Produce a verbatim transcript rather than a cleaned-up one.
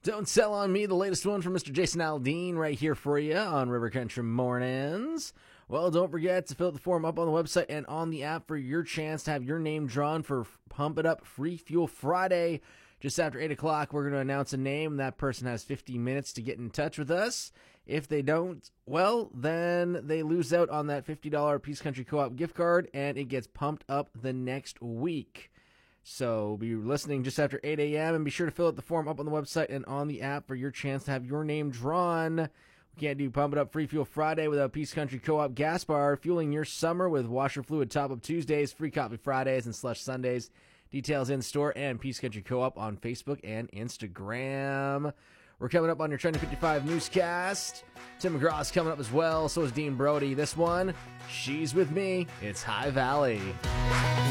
Don't Sell on Me, the latest one from Mister Jason Aldean right here for you on River Country Mornings. Well, don't forget to fill out the form up on the website and on the app for your chance to have your name drawn for Pump It Up Free Fuel Friday. Just after eight o'clock, we're going to announce a name. That person has fifty minutes to get in touch with us. If they don't, well, then they lose out on that fifty dollars Peace Country Co-op gift card, and it gets pumped up the next week. So be listening just after eight a.m. and be sure to fill out the form up on the website and on the app for your chance to have your name drawn. We can't do Pump It Up Free Fuel Friday without Peace Country Co-op Gas Bar, fueling your summer with washer fluid top-up Tuesdays, free coffee Fridays, and slush Sundays. Details in store and Peace Country Co-op on Facebook and Instagram. We're coming up on your Trending fifty-five newscast. Tim McGraw's coming up as well. So is Dean Brody. This one, She's With Me. It's High Valley.